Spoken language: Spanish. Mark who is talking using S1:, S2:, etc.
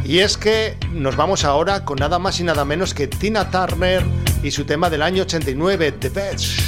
S1: Y es que nos vamos ahora con nada más y nada menos que Tina Turner y su tema del año 89, The Best.